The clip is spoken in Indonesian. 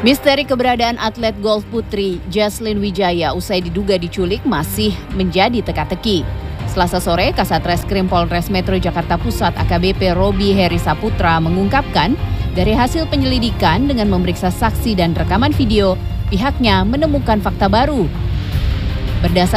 Misteri keberadaan atlet golf putri Jaslyn Wijaya usai diduga diculik masih menjadi teka-teki. Selasa sore, Kasat Reskrim Polres Metro Jakarta Pusat AKBP Robi Heri Saputra mengungkapkan dari hasil penyelidikan dengan memeriksa saksi dan rekaman video, pihaknya menemukan fakta baru. Berdasarkan